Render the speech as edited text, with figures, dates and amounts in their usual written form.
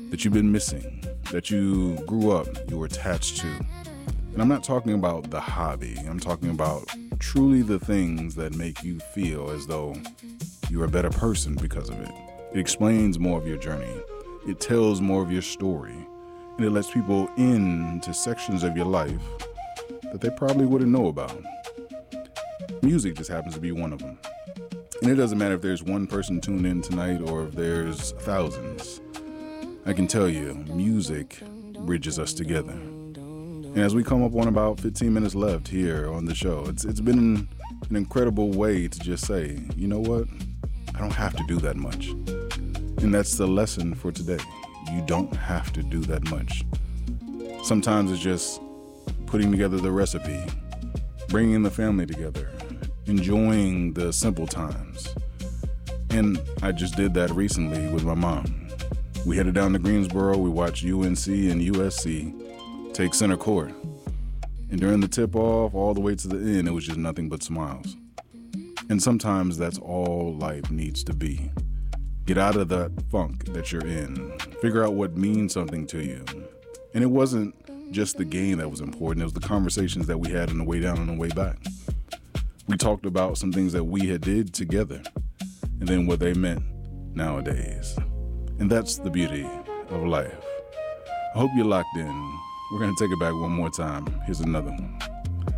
that you've been missing, that you grew up, you were attached to. And I'm not talking about the hobby. I'm talking about truly the things that make you feel as though you're a better person because of it. It explains more of your journey. It tells more of your story. And it lets people into sections of your life that they probably wouldn't know about. Music just happens to be one of them. And it doesn't matter if there's one person tuned in tonight or if there's thousands. I can tell you, music bridges us together. And as we come up on about 15 minutes left here on the show, it's been an incredible way to just say, you know what? I don't have to do that much. And that's the lesson for today. You don't have to do that much. Sometimes it's just putting together the recipe, bringing the family together, enjoying the simple times. And I just did that recently with my mom. We headed down to Greensboro, we watched UNC and USC take center court. And during the tip-off, all the way to the end, it was just nothing but smiles. And sometimes that's all life needs to be. Get out of that funk that you're in. Figure out what means something to you. And it wasn't just the game that was important. It was the conversations that we had on the way down and the way back. We talked about some things that we had did together and then what they meant nowadays. And that's the beauty of life. I hope you're locked in. We're going to take it back one more time. Here's another one.